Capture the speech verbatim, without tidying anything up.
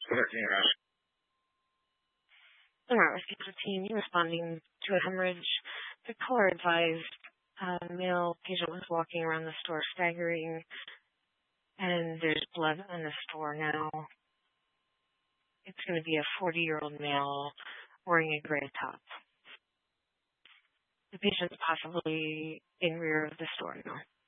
Smart Rescue Team responding to a hemorrhage. The caller advised a male patient was walking around the store staggering, and there's blood on the store now. It's going to be a forty-year-old male wearing a gray top. The patient's possibly in rear of the store now.